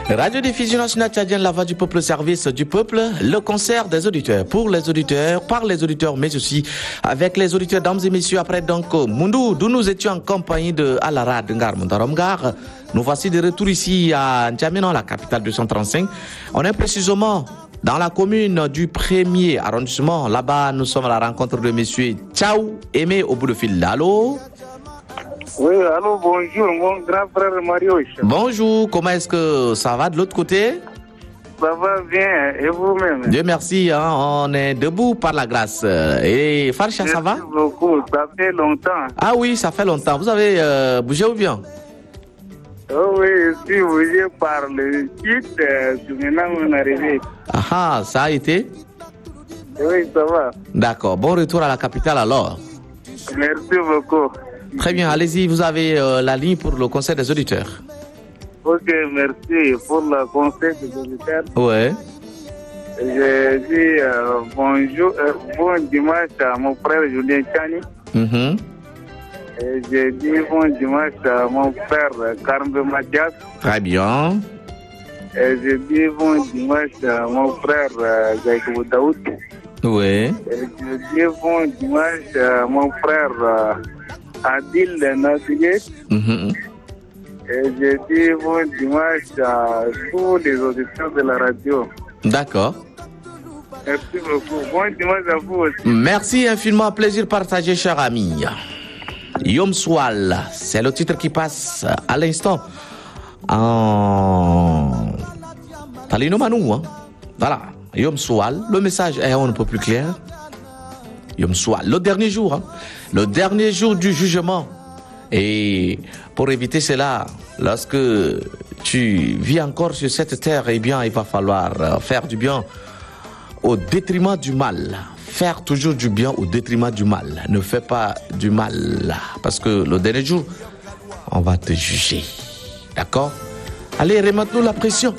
Radio-diffusion nationale tchadienne, la voix du peuple, service du peuple, le concert des auditeurs, pour les auditeurs, par les auditeurs, mais aussi avec les auditeurs, dames et messieurs. Après donc Moundou, d'où nous étions en compagnie de Alarad Ngar Montaromgar, nous voici de retour ici à N'Djamena, la capitale 235. On est précisément dans la commune du 1er arrondissement. Là-bas, nous sommes à la rencontre de messieurs Tchao Aimé au bout de fil. Allô? Oui, allô, bonjour, mon grand frère Mario. Bonjour, comment est-ce que ça va de l'autre côté? Ça va bien, et vous-même? Dieu merci, hein, on est debout par la grâce. Et Farcha, ça va? Merci beaucoup, ça fait longtemps. Ah oui, ça fait longtemps. Vous avez bougé ou bien? Oh oui, je suis bougé par le sud, maintenant on est arrivé. Ah, ça a été? Oui, ça va. D'accord, bon retour à la capitale alors. Merci beaucoup. Très bien, allez-y, vous avez la ligne pour le conseil des auditeurs. Ok, merci pour le conseil des auditeurs. Ouais. Je dis bonjour, bon dimanche à mon frère Julien Chani. Et je dis bon dimanche à mon frère Karmbe Mathias. Très bien. Et je dis bon dimanche à mon frère Gaïkou Daoud. Oui. Et je dis bon dimanche à mon frère Adil Nassigué. Et je dis bon dimanche à tous les auditeurs de la radio. D'accord. Merci beaucoup. Bon dimanche à vous aussi. Merci infiniment, plaisir partagé, cher ami. Yom Swal, c'est le titre qui passe à l'instant en Talino Manou. Hein? Voilà, Yom Swal, le message est un peu plus clair. Yom Swal, le dernier jour, hein? Le dernier jour du jugement. Et pour éviter cela, lorsque tu vis encore sur cette terre, eh bien, il va falloir faire du bien au détriment du mal. Faire toujours du bien au détriment du mal. Ne fais pas du mal. Parce que le dernier jour, on va te juger. D'accord? Allez, remonte-nous la pression.